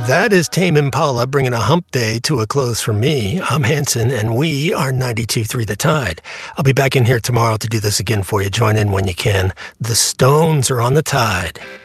That is Tame Impala bringing a hump day to a close for me. I'm Hanson, and we are 92.3 The Tide. I'll be back in here tomorrow to do this again for you. Join in when you can. The Stones are on the Tide.